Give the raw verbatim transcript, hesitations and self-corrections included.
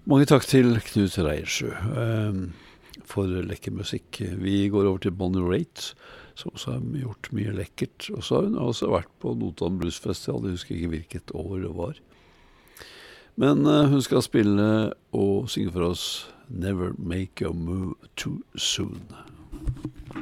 Mange takk til Knut Reiersjø eh, for lekker musikk. Vi går over til Bonnie Raitt, som også har gjort mye lekkert. Og så har hun også vært på Notodden Bluesfestival, jeg husker ikke hvilket år det var. Men eh, hun skal spille og synge for oss Never Make a Move Too Soon.